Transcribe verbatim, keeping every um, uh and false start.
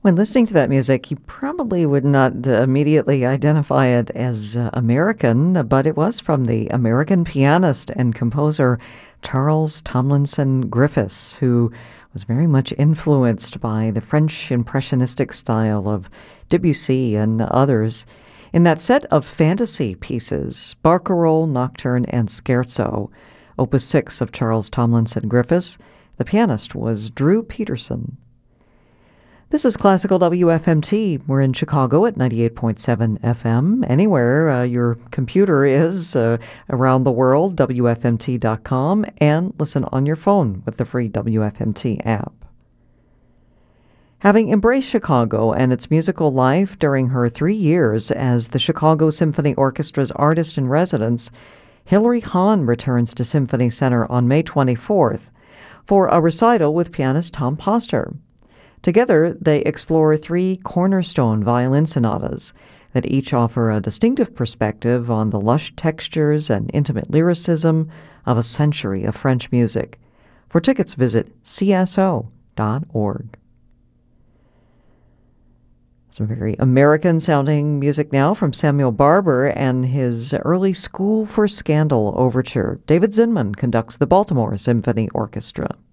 When listening to that music, you probably would not uh, immediately identify it as uh, American, but it was from the American pianist and composer Charles Tomlinson Griffiths, who was very much influenced by the French impressionistic style of Debussy and others. In that set of fantasy pieces, Barcarolle, Nocturne, and Scherzo, Opus six of Charles Tomlinson Griffiths, the pianist was Drew Peterson. This is Classical W F M T. We're in Chicago at ninety-eight point seven F M. Anywhere uh, your computer is uh, around the world, W F M T dot com, and listen on your phone with the free W F M T app. Having embraced Chicago and its musical life during her three years as the Chicago Symphony Orchestra's artist-in-residence, Hilary Hahn returns to Symphony Center on May twenty-fourth for a recital with pianist Tom Poster. Together, they explore three cornerstone violin sonatas that each offer a distinctive perspective on the lush textures and intimate lyricism of a century of French music. For tickets, visit C S O dot org. Some very American-sounding music now from Samuel Barber and his early School for Scandal overture. David Zinman conducts the Baltimore Symphony Orchestra.